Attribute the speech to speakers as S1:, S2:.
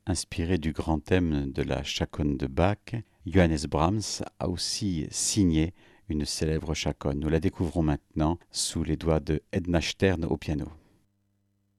S1: Inspiré du grand thème de la chaconne de Bach, Johannes Brahms a aussi signé une célèbre chaconne. Nous la découvrons maintenant sous les doigts de Edna Stern au piano.